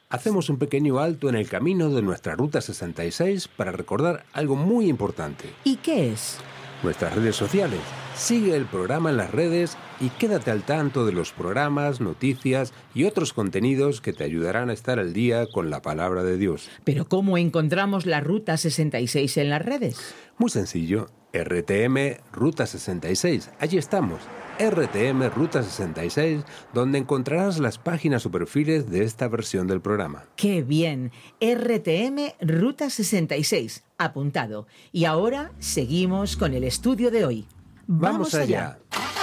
hacemos un pequeño alto en el camino de nuestra Ruta 66 para recordar algo muy importante. ¿Y qué es? Nuestras redes sociales. Sigue el programa en las redes y quédate al tanto de los programas, noticias y otros contenidos que te ayudarán a estar al día con la palabra de Dios. ¿Pero cómo encontramos la Ruta 66 en las redes? Muy sencillo. RTM Ruta 66. Allí estamos. RTM Ruta 66, donde encontrarás las páginas o perfiles de esta versión del programa. ¡Qué bien! RTM Ruta 66. Apuntado. Y ahora seguimos con el estudio de hoy. ¡Vamos allá!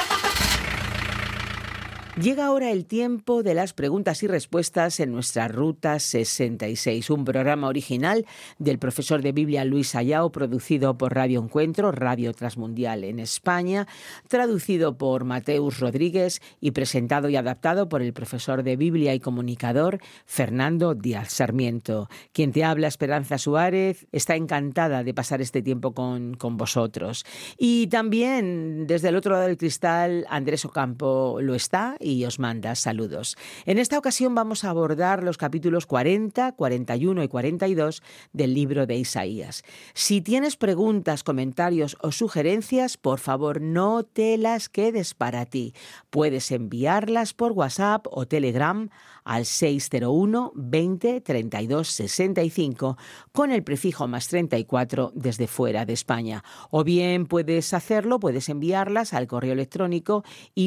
Llega ahora el tiempo de las preguntas y respuestas en nuestra Ruta 66, un programa original del profesor de Biblia Luis Ayao, producido por Radio Encuentro, Radio Transmundial en España, traducido por Mateus Rodríguez y presentado y adaptado por el profesor de Biblia y comunicador Fernando Díaz Sarmiento. Quien te habla, Esperanza Suárez, está encantada de pasar este tiempo con vosotros. Y también, desde el otro lado del cristal, Andrés Ocampo lo está y os manda saludos. En esta ocasión vamos a abordar los capítulos 40, 41 y 42 del libro de Isaías. Si tienes preguntas, comentarios o sugerencias, por favor no te las quedes para ti. Puedes enviarlas por WhatsApp o Telegram al 601 20 32 65 con el prefijo más 34 desde fuera de España. O bien puedes enviarlas al correo electrónico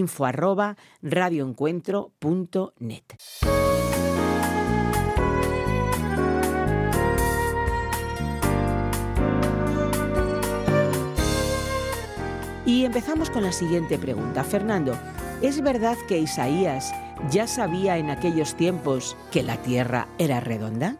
info@radioencuentro.net. Y empezamos con la siguiente pregunta. Fernando, ¿es verdad que Isaías ya sabía en aquellos tiempos que la Tierra era redonda?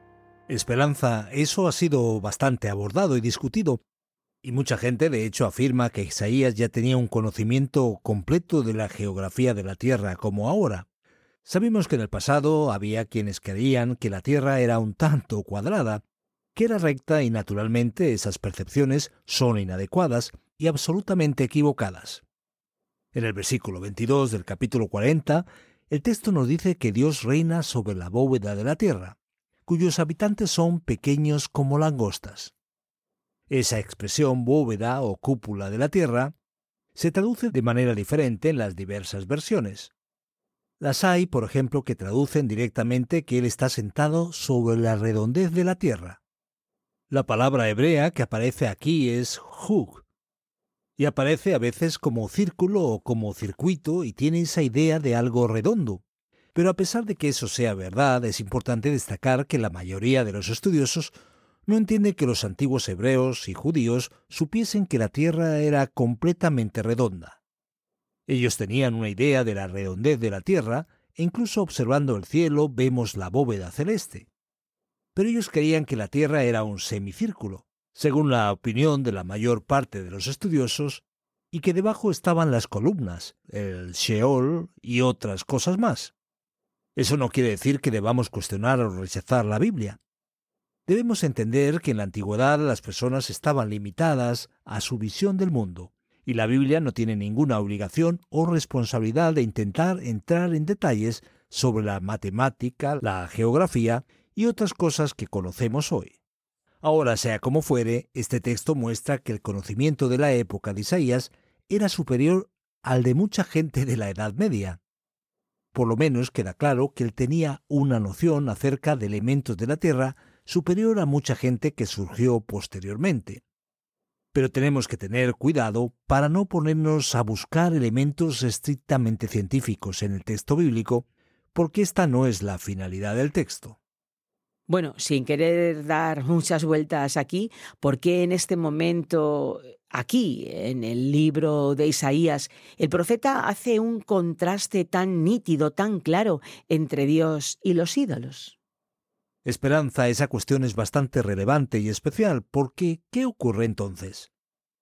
Esperanza, eso ha sido bastante abordado y discutido. Y mucha gente, de hecho, afirma que Isaías ya tenía un conocimiento completo de la geografía de la Tierra, como ahora. Sabemos que en el pasado había quienes creían que la Tierra era un tanto cuadrada, que era recta y naturalmente esas percepciones son inadecuadas y absolutamente equivocadas. En el versículo 22 del capítulo 40, el texto nos dice que Dios reina sobre la bóveda de la tierra, cuyos habitantes son pequeños como langostas. Esa expresión bóveda o cúpula de la tierra se traduce de manera diferente en las diversas versiones. Las hay, por ejemplo, que traducen directamente que Él está sentado sobre la redondez de la tierra. La palabra hebrea que aparece aquí es hug, y aparece a veces como círculo o como circuito y tiene esa idea de algo redondo. Pero a pesar de que eso sea verdad, es importante destacar que la mayoría de los estudiosos no entiende que los antiguos hebreos y judíos supiesen que la tierra era completamente redonda. Ellos tenían una idea de la redondez de la tierra e incluso observando el cielo vemos la bóveda celeste. Pero ellos creían que la tierra era un semicírculo, según la opinión de la mayor parte de los estudiosos, y que debajo estaban las columnas, el Sheol y otras cosas más. Eso no quiere decir que debamos cuestionar o rechazar la Biblia. Debemos entender que en la antigüedad las personas estaban limitadas a su visión del mundo, y la Biblia no tiene ninguna obligación o responsabilidad de intentar entrar en detalles sobre la matemática, la geografía y otras cosas que conocemos hoy. Ahora, sea como fuere, este texto muestra que el conocimiento de la época de Isaías era superior al de mucha gente de la Edad Media. Por lo menos queda claro que él tenía una noción acerca de elementos de la Tierra superior a mucha gente que surgió posteriormente. Pero tenemos que tener cuidado para no ponernos a buscar elementos estrictamente científicos en el texto bíblico, porque esta no es la finalidad del texto. Bueno, sin querer dar muchas vueltas aquí, ¿por qué en este momento, aquí, en el libro de Isaías, el profeta hace un contraste tan nítido, tan claro, entre Dios y los ídolos? Esperanza, esa cuestión es bastante relevante y especial, porque ¿qué ocurre entonces?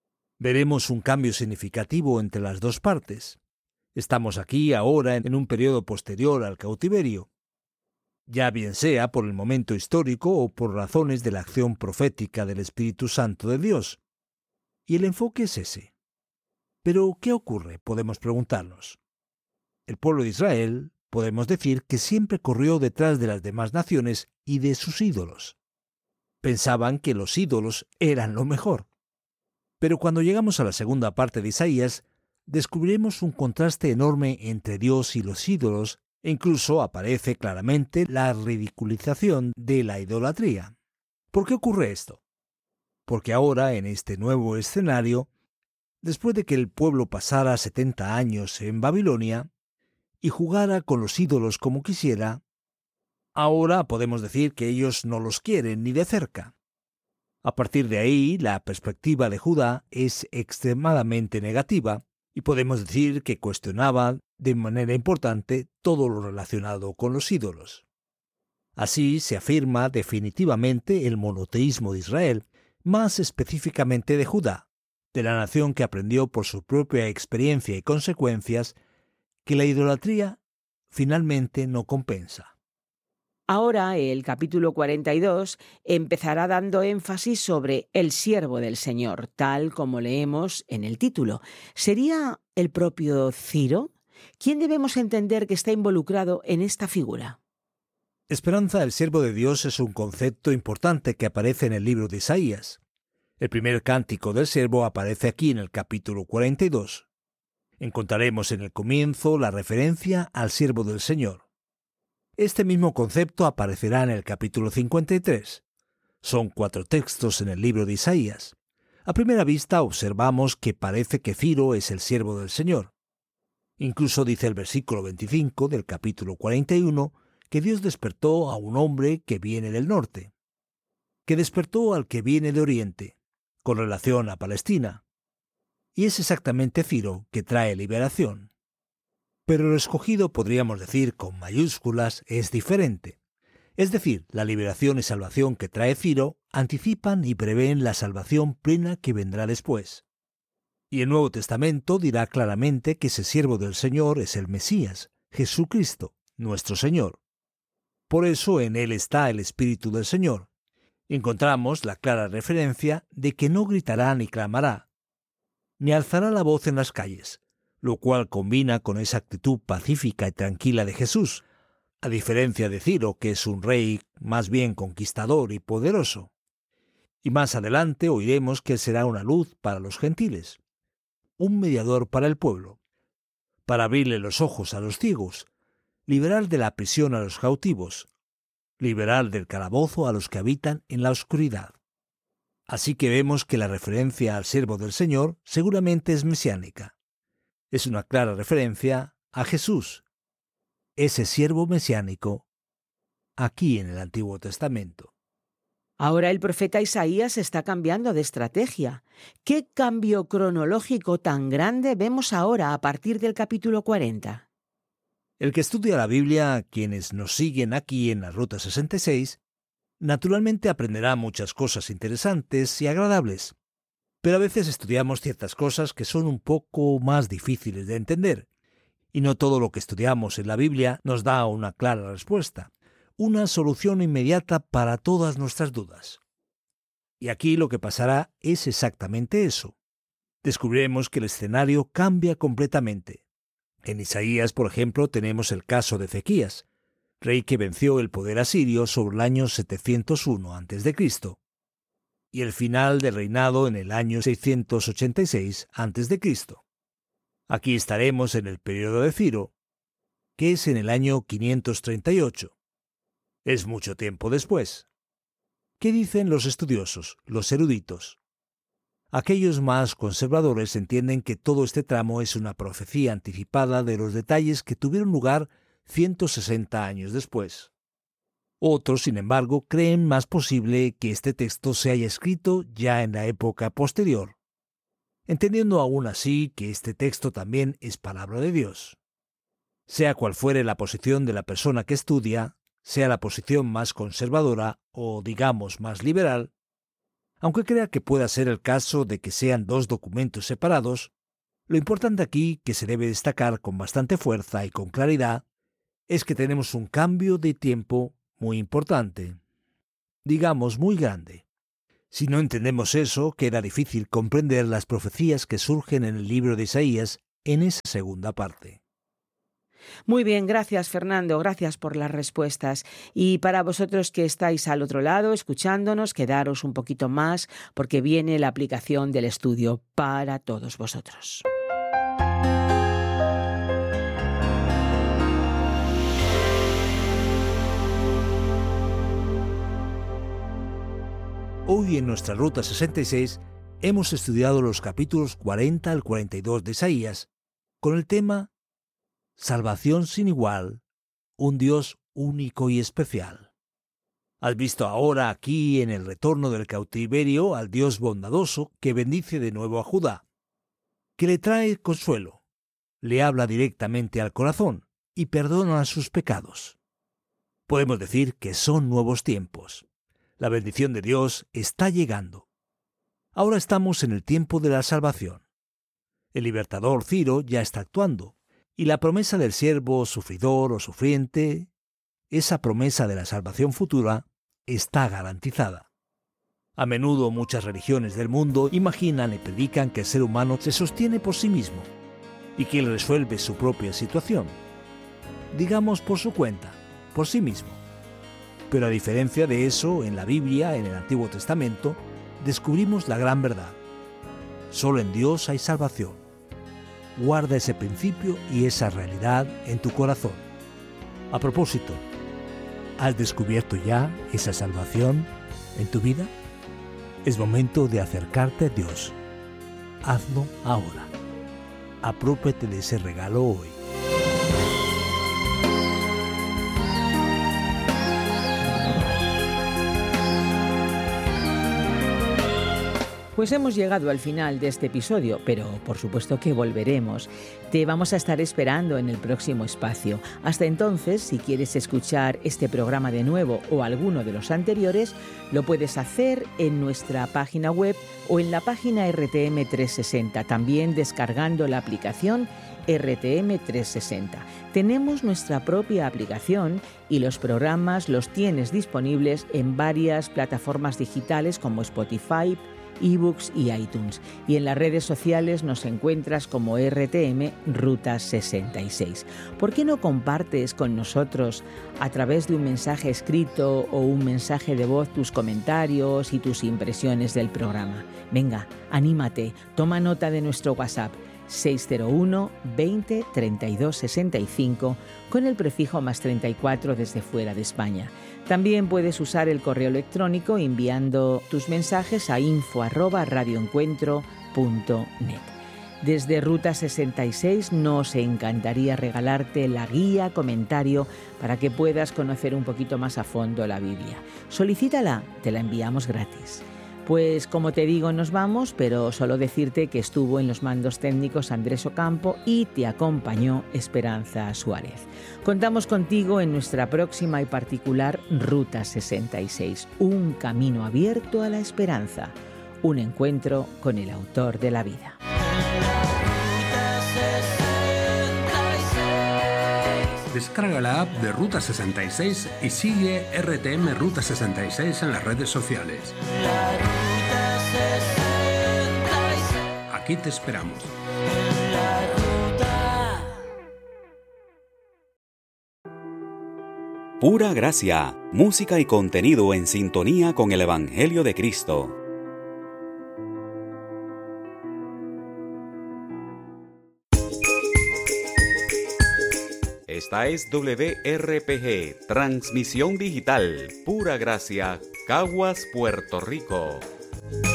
Veremos un cambio significativo entre las dos partes. Estamos aquí ahora en un periodo posterior al cautiverio, ya bien sea por el momento histórico o por razones de la acción profética del Espíritu Santo de Dios. Y el enfoque es ese. Pero, ¿qué ocurre? Podemos preguntarnos. El pueblo de Israel, podemos decir que siempre corrió detrás de las demás naciones y de sus ídolos. Pensaban que los ídolos eran lo mejor. Pero cuando llegamos a la segunda parte de Isaías, descubriremos un contraste enorme entre Dios y los ídolos, e incluso aparece claramente la ridiculización de la idolatría. ¿Por qué ocurre esto? Porque ahora, en este nuevo escenario, después de que el pueblo pasara 70 años en Babilonia y jugara con los ídolos como quisiera, ahora podemos decir que ellos no los quieren ni de cerca. A partir de ahí, la perspectiva de Judá es extremadamente negativa y podemos decir que cuestionaba de manera importante todo lo relacionado con los ídolos. Así se afirma definitivamente el monoteísmo de Israel, más específicamente de Judá, de la nación que aprendió por su propia experiencia y consecuencias que la idolatría finalmente no compensa. Ahora el capítulo 42 empezará dando énfasis sobre el siervo del Señor, tal como leemos en el título. ¿Sería el propio Ciro? ¿Quién debemos entender que está involucrado en esta figura? Esperanza, el siervo de Dios, es un concepto importante que aparece en el libro de Isaías. El primer cántico del siervo aparece aquí en el capítulo 42. Encontraremos en el comienzo la referencia al siervo del Señor. Este mismo concepto aparecerá en el capítulo 53. Son 4 textos en el libro de Isaías. A primera vista observamos que parece que Ciro es el siervo del Señor. Incluso dice el versículo 25 del capítulo 41 que Dios despertó a un hombre que viene del norte, que despertó al que viene de oriente, con relación a Palestina. Y es exactamente Ciro que trae liberación. Pero lo escogido, podríamos decir con mayúsculas, es diferente. Es decir, la liberación y salvación que trae Ciro anticipan y prevén la salvación plena que vendrá después. Y el Nuevo Testamento dirá claramente que ese siervo del Señor es el Mesías, Jesucristo, nuestro Señor. Por eso en él está el Espíritu del Señor. Encontramos la clara referencia de que no gritará ni clamará, ni alzará la voz en las calles, lo cual combina con esa actitud pacífica y tranquila de Jesús, a diferencia de Ciro, que es un rey más bien conquistador y poderoso. Y más adelante oiremos que él será una luz para los gentiles, un mediador para el pueblo, para abrirle los ojos a los ciegos, liberar de la prisión a los cautivos, liberar del calabozo a los que habitan en la oscuridad. Así que vemos que la referencia al siervo del Señor seguramente es mesiánica. Es una clara referencia a Jesús, ese siervo mesiánico, aquí en el Antiguo Testamento. Ahora el profeta Isaías está cambiando de estrategia. ¿Qué cambio cronológico tan grande vemos ahora a partir del capítulo 40? El que estudia la Biblia, quienes nos siguen aquí en la Ruta 66, naturalmente aprenderá muchas cosas interesantes y agradables. Pero a veces estudiamos ciertas cosas que son un poco más difíciles de entender, y no todo lo que estudiamos en la Biblia nos da una clara respuesta, una solución inmediata para todas nuestras dudas. Y aquí lo que pasará es exactamente eso. Descubriremos que el escenario cambia completamente. En Isaías, por ejemplo, tenemos el caso de Ezequías, rey que venció el poder asirio sobre el año 701 a.C., y el final del reinado en el año 686 a.C. Aquí estaremos en el período de Ciro, que es en el año 538. Es mucho tiempo después. ¿Qué dicen los estudiosos, los eruditos? Aquellos más conservadores entienden que todo este tramo es una profecía anticipada de los detalles que tuvieron lugar 160 años después. Otros, sin embargo, creen más posible que este texto se haya escrito ya en la época posterior, entendiendo aún así que este texto también es palabra de Dios. Sea cual fuere la posición de la persona que estudia, sea la posición más conservadora o, digamos, más liberal, aunque crea que pueda ser el caso de que sean 2 documentos separados, lo importante aquí, que se debe destacar con bastante fuerza y con claridad, es que tenemos un cambio de tiempo muy importante, digamos muy grande. Si no entendemos eso, queda difícil comprender las profecías que surgen en el libro de Isaías en esa segunda parte. Muy bien, gracias Fernando, gracias por las respuestas. Y para vosotros que estáis al otro lado escuchándonos, quedaros un poquito más porque viene la aplicación del estudio para todos vosotros. Hoy en nuestra Ruta 66 hemos estudiado los capítulos 40 al 42 de Isaías con el tema Salvación sin igual, un Dios único y especial. Has visto ahora aquí en el retorno del cautiverio al Dios bondadoso que bendice de nuevo a Judá, que le trae consuelo, le habla directamente al corazón y perdona sus pecados. Podemos decir que son nuevos tiempos. La bendición de Dios está llegando. Ahora estamos en el tiempo de la salvación. El libertador Ciro ya está actuando, y la promesa del siervo sufridor o sufriente, esa promesa de la salvación futura, está garantizada. A menudo muchas religiones del mundo imaginan y predican que el ser humano se sostiene por sí mismo y que él resuelve su propia situación, digamos por su cuenta, por sí mismo. Pero a diferencia de eso, en la Biblia, en el Antiguo Testamento, descubrimos la gran verdad. Solo en Dios hay salvación. Guarda ese principio y esa realidad en tu corazón. A propósito, ¿has descubierto ya esa salvación en tu vida? Es momento de acercarte a Dios. Hazlo ahora. Apropiate de ese regalo hoy. Pues hemos llegado al final de este episodio, pero por supuesto que volveremos. Te vamos a estar esperando en el próximo espacio. Hasta entonces, si quieres escuchar este programa de nuevo o alguno de los anteriores, lo puedes hacer en nuestra página web o en la página RTM 360, también descargando la aplicación RTM 360. Tenemos nuestra propia aplicación y los programas los tienes disponibles en varias plataformas digitales como Spotify, eBooks y iTunes. Y en las redes sociales nos encuentras como RTM Ruta 66. ¿Por qué no compartes con nosotros a través de un mensaje escrito o un mensaje de voz tus comentarios y tus impresiones del programa? Venga, anímate, toma nota de nuestro WhatsApp 601 20 32 65 con el prefijo +34 desde fuera de España. También puedes usar el correo electrónico enviando tus mensajes a info@radioencuentro.net. Desde Ruta 66 nos encantaría regalarte la guía comentario para que puedas conocer un poquito más a fondo la Biblia. Solicítala, te la enviamos gratis. Pues como te digo, nos vamos, pero solo decirte que estuvo en los mandos técnicos Andrés Ocampo y te acompañó Esperanza Suárez. Contamos contigo en nuestra próxima y particular Ruta 66, un camino abierto a la esperanza, un encuentro con el autor de la vida. Descarga la app de Ruta 66 y sigue RTM Ruta 66 en las redes sociales. Aquí te esperamos. Pura gracia, música y contenido en sintonía con el Evangelio de Cristo. Esta es WRPG, transmisión digital, Pura Gracia, Caguas, Puerto Rico.